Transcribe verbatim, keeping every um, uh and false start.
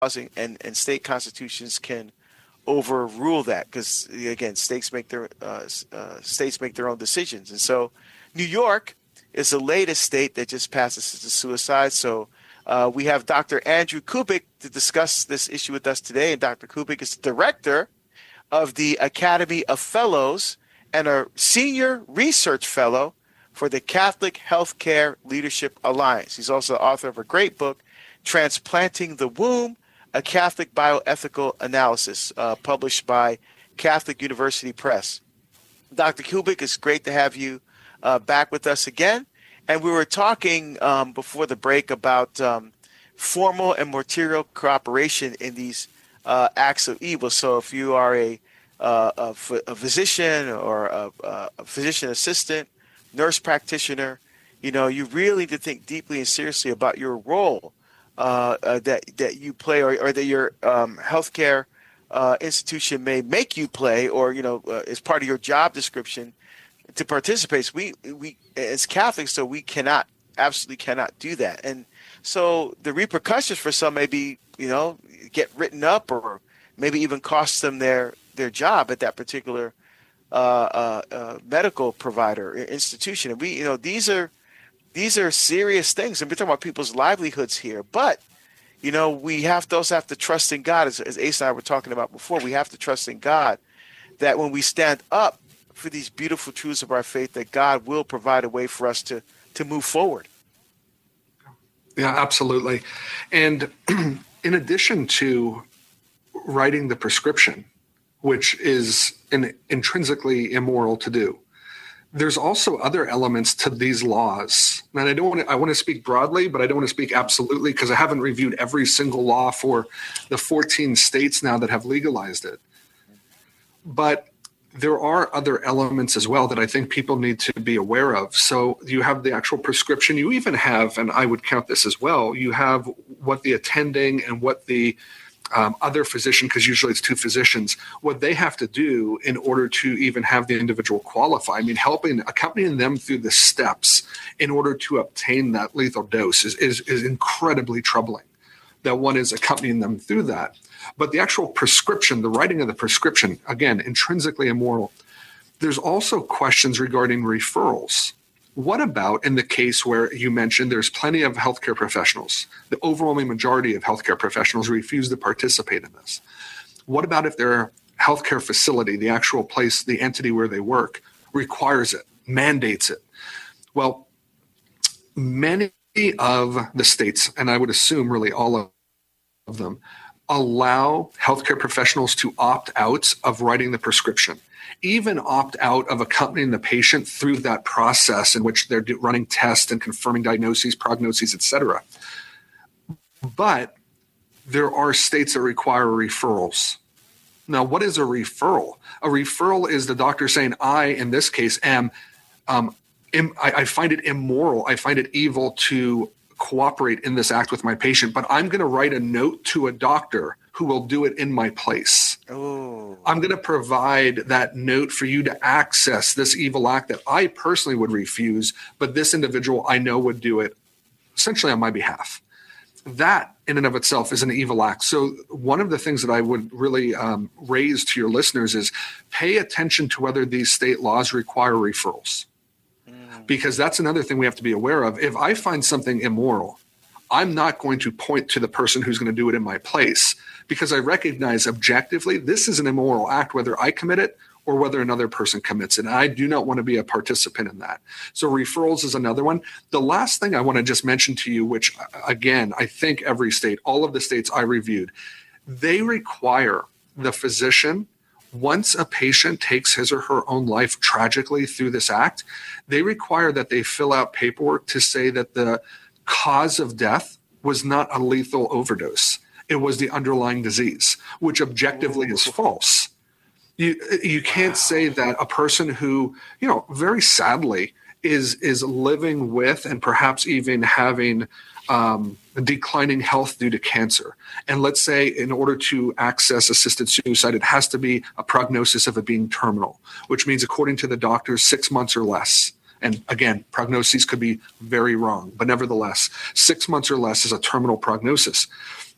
and, and state constitutions can overrule that because again, states make their uh, uh, states make their own decisions, and so New York is the latest state that just passed assisted suicide. So uh, we have Doctor Andrew Kubik to discuss this issue with us today, and Doctor Kubik is the director of the Academy of Fellows and a senior research fellow for the Catholic Healthcare Leadership Alliance. He's also the author of a great book, Transplanting the Womb, a Catholic Bioethical Analysis, uh, published by Catholic University Press. Doctor Kubik, it's great to have you uh, back with us again. And we were talking um, before the break about um, formal and material cooperation in these uh, acts of evil. So if you are a, uh, a, a physician or a, a physician assistant, nurse practitioner, you know, you really need to think deeply and seriously about your role Uh, uh, that that you play, or, or that your um, healthcare uh, institution may make you play, or you know, uh, as part of your job description to participate. We we as Catholics, so we cannot, absolutely cannot do that, and so the repercussions for some may be, you know, get written up, or maybe even cost them their their job at that particular uh, uh, uh, medical provider or institution. And we, you know, these are. These are serious things, and we're talking about people's livelihoods here. But, you know, we have to also have to trust in God, as, as Ace and I were talking about before. We have to trust in God that when we stand up for these beautiful truths of our faith, that God will provide a way for us to to move forward. Yeah, absolutely. And in addition to writing the prescription, which is an intrinsically immoral to do, there's also other elements to these laws. And I don't want to, I want to speak broadly, but I don't want to speak absolutely because I haven't reviewed every single law for the fourteen states now that have legalized it. But there are other elements as well that I think people need to be aware of. So you have the actual prescription. You even have, and I would count this as well, you have what the attending and what the Um, other physician, because usually it's two physicians, what they have to do in order to even have the individual qualify. I mean, helping, accompanying them through the steps in order to obtain that lethal dose is, is, is incredibly troubling that one is accompanying them through that. But the actual prescription, the writing of the prescription, again, intrinsically immoral. There's also questions regarding referrals. What about in the case where you mentioned there's plenty of healthcare professionals, the overwhelming majority of healthcare professionals refuse to participate in this? What about if their healthcare facility, the actual place, the entity where they work, requires it, mandates it? Well, many of the states, and I would assume really all of them, allow healthcare professionals to opt out of writing the prescription, even opt out of accompanying the patient through that process in which they're running tests and confirming diagnoses, prognoses, et cetera. But there are states that require referrals. Now, what is a referral? A referral is the doctor saying, I, in this case, am, um, am I, I find it immoral. I find it evil to cooperate in this act with my patient, but I'm going to write a note to a doctor who will do it in my place. Oh. I'm going to provide that note for you to access this evil act that I personally would refuse, but this individual I know would do it essentially on my behalf. That in and of itself is an evil act. So one of the things that I would really um, raise to your listeners is pay attention to whether these state laws require referrals, mm. because that's another thing we have to be aware of. If I find something immoral, I'm not going to point to the person who's going to do it in my place, because I recognize objectively this is an immoral act, whether I commit it or whether another person commits it. And I do not want to be a participant in that. So referrals is another one. The last thing I want to just mention to you, which again, I think every state, all of the states I reviewed, they require the physician, once a patient takes his or her own life tragically through this act, they require that they fill out paperwork to say that the cause of death was not a lethal overdose. It was the underlying disease, which objectively is false. You you can't wow. say that a person who, you know, very sadly is is living with and perhaps even having um, declining health due to cancer. And let's say in order to access assisted suicide, it has to be a prognosis of it being terminal, which means according to the doctors, six months or less. And again, prognoses could be very wrong, but nevertheless, six months or less is a terminal prognosis.